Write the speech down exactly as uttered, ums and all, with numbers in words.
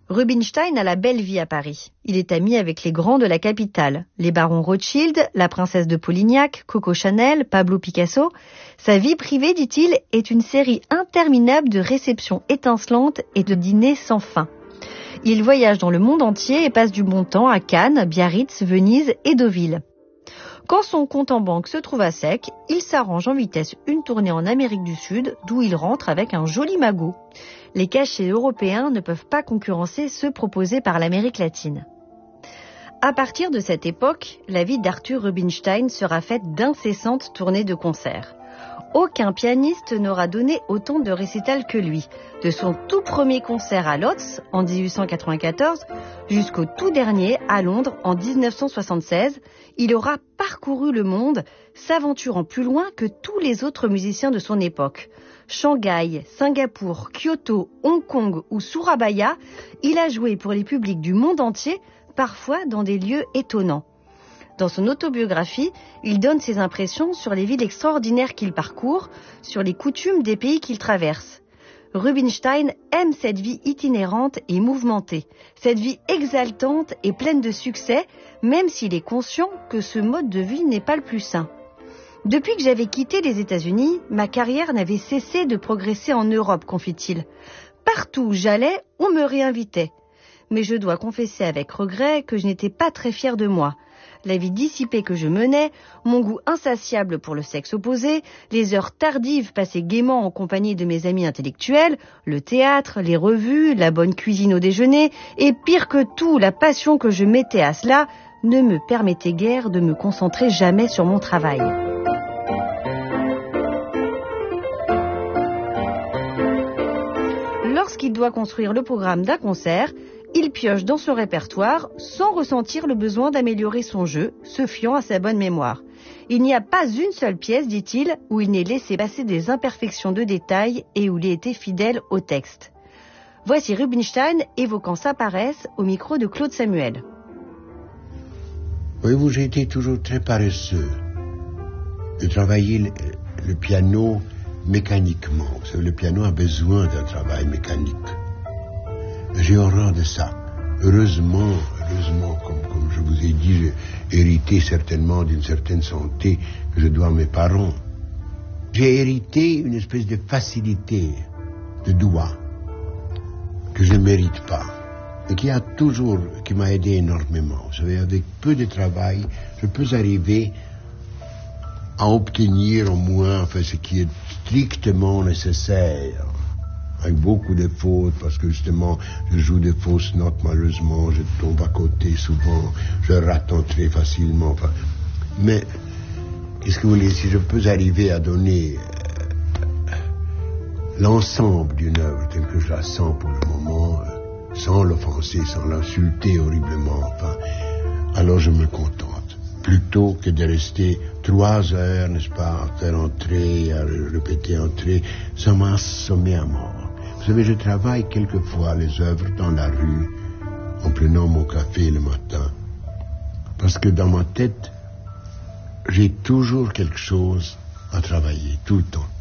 Rubinstein a la belle vie à Paris. Il est ami avec les grands de la capitale, les barons Rothschild, la princesse de Polignac, Coco Chanel, Pablo Picasso. Sa vie privée, dit-il, est une série interminable de réceptions étincelantes et de dîners sans fin. Il voyage dans le monde entier et passe du bon temps à Cannes, Biarritz, Venise et Deauville. Quand son compte en banque se trouve à sec, il s'arrange en vitesse une tournée en Amérique du Sud, d'où il rentre avec un joli magot. Les cachets européens ne peuvent pas concurrencer ceux proposés par l'Amérique latine. À partir de cette époque, la vie d'Arthur Rubinstein sera faite d'incessantes tournées de concerts. Aucun pianiste n'aura donné autant de récitals que lui, de son tout premier concert à Lodz en dix-huit cent quatre-vingt-quatorze jusqu'au tout dernier à Londres en dix-neuf cent soixante-seize. Il aura parcouru le monde, s'aventurant plus loin que tous les autres musiciens de son époque. Shanghai, Singapour, Kyoto, Hong Kong ou Surabaya, il a joué pour les publics du monde entier, parfois dans des lieux étonnants. Dans son autobiographie, il donne ses impressions sur les villes extraordinaires qu'il parcourt, sur les coutumes des pays qu'il traverse. Rubinstein aime cette vie itinérante et mouvementée, cette vie exaltante et pleine de succès, même s'il est conscient que ce mode de vie n'est pas le plus sain. Depuis que j'avais quitté les États-Unis, ma carrière n'avait cessé de progresser en Europe, confie-t-il. Partout où j'allais, on me réinvitait. Mais je dois confesser avec regret que je n'étais pas très fière de moi. La vie dissipée que je menais, mon goût insatiable pour le sexe opposé, les heures tardives passées gaiement en compagnie de mes amis intellectuels, le théâtre, les revues, la bonne cuisine au déjeuner, et pire que tout, la passion que je mettais à cela, ne me permettait guère de me concentrer jamais sur mon travail. Lorsqu'il doit construire le programme d'un concert, il pioche dans son répertoire sans ressentir le besoin d'améliorer son jeu, se fiant à sa bonne mémoire. Il n'y a pas une seule pièce, dit-il, où il n'ait laissé passer des imperfections de détails et où il ait été fidèle au texte. Voici Rubinstein évoquant sa paresse au micro de Claude Samuel. Voyez-vous, j'ai été toujours très paresseux de travailler le, le piano mécaniquement. Vous savez, le piano a besoin d'un travail mécanique. J'ai horreur de ça. Heureusement, heureusement, comme, comme je vous ai dit, j'ai hérité certainement d'une certaine santé que je dois à mes parents. J'ai hérité une espèce de facilité de doigt que je ne mérite pas et qui a toujours, qui m'a aidé énormément. Vous savez, avec peu de travail, je peux arriver à obtenir au moins enfin, ce qui est strictement nécessaire. Avec beaucoup de fautes, parce que justement, je joue des fausses notes, malheureusement, je tombe à côté souvent, je rate très facilement. Enfin, mais, qu'est-ce que vous voulez, si je peux arriver à donner euh, l'ensemble d'une œuvre telle que je la sens pour le moment, euh, sans l'offenser, sans l'insulter horriblement, enfin, alors je me contente. Plutôt que de rester trois heures, n'est-ce pas, à faire entrer, à répéter entrer, ça m'a assommé à mort. Vous savez, je travaille quelquefois les œuvres dans la rue, en prenant mon café le matin, parce que dans ma tête, j'ai toujours quelque chose à travailler, tout le temps.